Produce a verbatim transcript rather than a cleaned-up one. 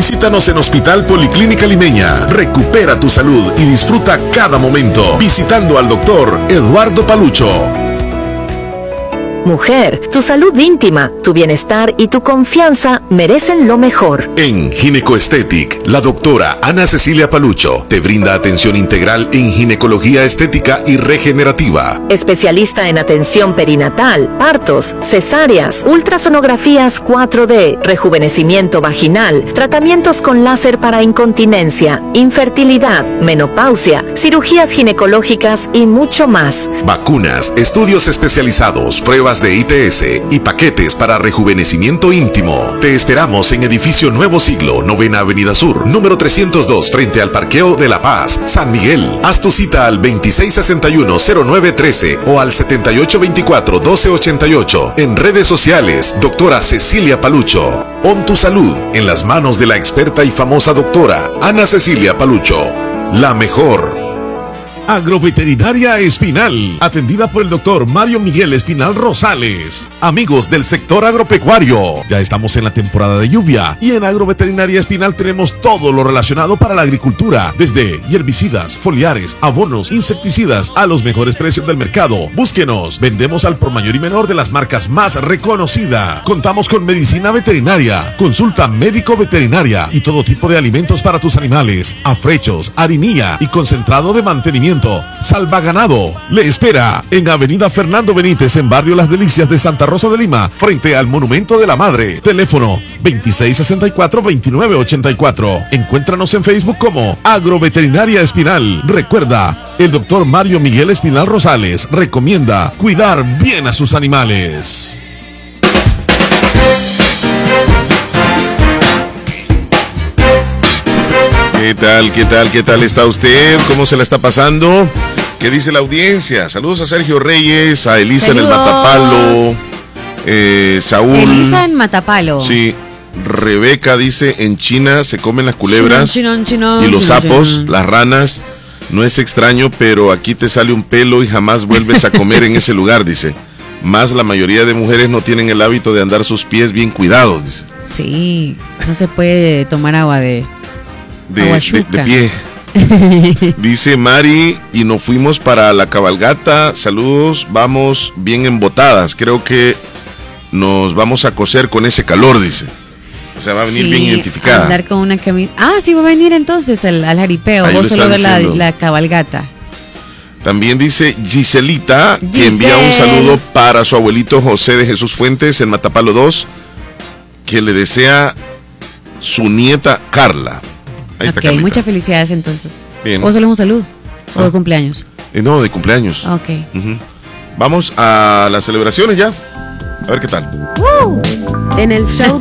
Visítanos en Hospital Policlínica Limeña. Recupera tu salud y disfruta cada momento visitando al doctor Eduardo Palucho. Mujer, tu salud íntima, tu bienestar y tu confianza merecen lo mejor. En Ginecoestetic, la doctora Ana Cecilia Palucho te brinda atención integral en ginecología estética y regenerativa. Especialista en atención perinatal, partos, cesáreas, ultrasonografías cuatro D, rejuvenecimiento vaginal, tratamientos con láser para incontinencia, infertilidad, menopausia, cirugías ginecológicas y mucho más. Vacunas, estudios especializados, pruebas de I T S y paquetes para rejuvenecimiento íntimo. Te esperamos en Edificio Nuevo Siglo, Novena Avenida Sur, número trescientos dos, frente al Parqueo de La Paz, San Miguel. Haz tu cita al veintiséis sesenta y uno, cero nueve trece o al setenta y ocho veinticuatro, doce ochenta y ocho. En redes sociales, doctora Cecilia Palucho. Pon tu salud en las manos de la experta y famosa doctora Ana Cecilia Palucho. La mejor. Agroveterinaria Espinal, atendida por el doctor Mario Miguel Espinal Rosales. Amigos del sector agropecuario, ya estamos en la temporada de lluvia y en Agroveterinaria Espinal tenemos todo lo relacionado para la agricultura, desde herbicidas, foliares, abonos, insecticidas, a los mejores precios del mercado. Búsquenos, vendemos al por mayor y menor de las marcas más reconocidas. Contamos con medicina veterinaria, consulta médico veterinaria y todo tipo de alimentos para tus animales, afrechos, harinilla y concentrado de mantenimiento. Salva Ganado le espera en Avenida Fernando Benítez, en Barrio Las Delicias de Santa Rosa de Lima, frente al Monumento de la Madre. Teléfono veintiséis sesenta y cuatro, veintinueve ochenta y cuatro. Encuéntranos en Facebook como Agroveterinaria Espinal. Recuerda, el doctor Mario Miguel Espinal Rosales recomienda cuidar bien a sus animales. ¿Qué tal, qué tal, qué tal está usted? ¿Cómo se la está pasando? ¿Qué dice la audiencia? Saludos a Sergio Reyes, a Elisa Saludos. En el Matapalo, eh, Saúl. Elisa en Matapalo. Sí. Rebeca dice, en China se comen las culebras chinón, chinón, chinón, y los chinón, sapos, chinón. Las ranas. No es extraño, pero aquí te sale un pelo y jamás vuelves a comer en ese lugar, dice. Más la mayoría de mujeres no tienen el hábito de andar sus pies bien cuidados, dice. Sí, no se puede tomar agua de... De, de, de pie. Dice Mari, y nos fuimos para la cabalgata. Saludos, vamos bien embotadas. Creo que nos vamos a coser con ese calor, dice. O sea, va a venir sí, bien identificada. Andar con una camisa. Ah, sí, va a venir entonces al, al jaripeo. Ahí vos solo ves la, la cabalgata. También dice Giselita, Giselle, que envía un saludo para su abuelito José de Jesús Fuentes en Matapalo dos, que le desea su nieta Carla. Ahí ok, está muchas felicidades entonces. Bien. ¿O solo es un saludo? ¿O ah. de cumpleaños? Eh, no, de cumpleaños. Ok. Uh-huh. Vamos a las celebraciones ya. A ver qué tal. Uh, en el show